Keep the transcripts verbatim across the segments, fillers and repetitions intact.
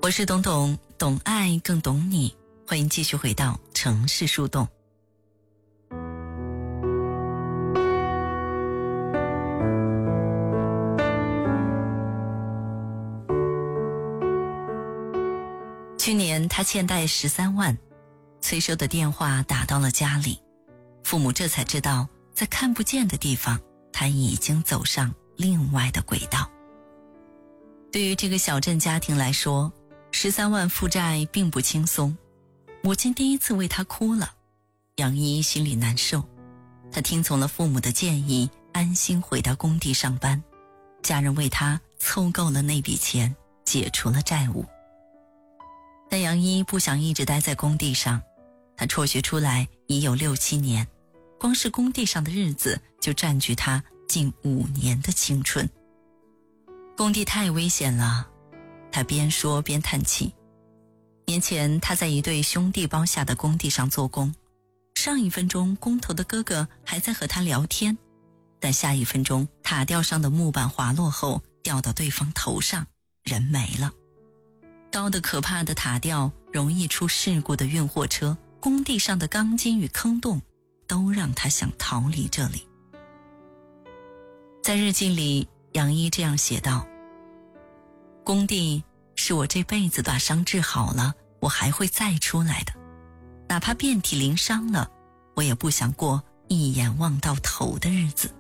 我是董董，懂爱更懂你，欢迎继续回到城市树洞。去年他欠贷十三万，催收的电话打到了家里，父母这才知道，在看不见的地方，他已经走上另外的轨道。对于这个小镇家庭来说，十三万负债并不轻松。母亲第一次为他哭了，杨一心里难受。他听从了父母的建议，安心回到工地上班。家人为他凑够了那笔钱，解除了债务。但杨一不想一直待在工地上，他辍学出来已有六七年，光是工地上的日子就占据他近五年的青春。工地太危险了，他边说边叹气。年前他在一对兄弟包下的工地上做工，上一分钟工头的哥哥还在和他聊天，但下一分钟塔吊上的木板滑落后掉到对方头上，人没了。高的可怕的塔吊，容易出事故的运货车，工地上的钢筋与坑洞，都让他想逃离这里。在日记里，杨一这样写道：工地是我这辈子把伤治好了，我还会再出来的，哪怕遍体鳞伤了，我也不想过一眼望到头的日子。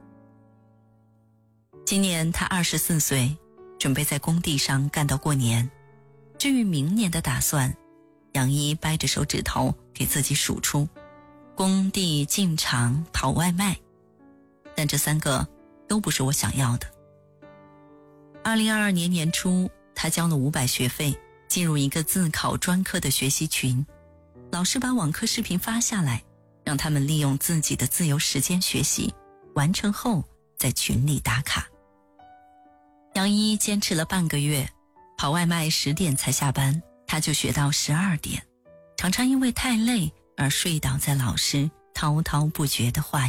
今年他二十四岁，准备在工地上干到过年。至于明年的打算，杨一掰着手指头给自己数出：工地、进厂、跑外卖。但这三个都不是我想要的。二零二二年年初，他交了五百学费，进入一个自考专科的学习群。老师把网课视频发下来，让他们利用自己的自由时间学习，完成后在群里打卡。杨一坚持了半个月，跑外卖十点才下班，他就学到十二点，常常因为太累而睡倒在老师滔滔不绝的话